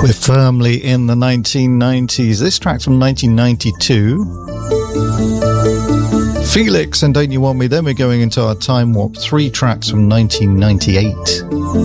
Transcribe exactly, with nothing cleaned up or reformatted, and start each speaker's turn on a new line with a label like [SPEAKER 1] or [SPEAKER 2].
[SPEAKER 1] We're firmly in the nineteen nineties. This track's from nineteen ninety-two. Felix and Don't You Want Me. Then we're going into our time warp. Three tracks from nineteen ninety-eight.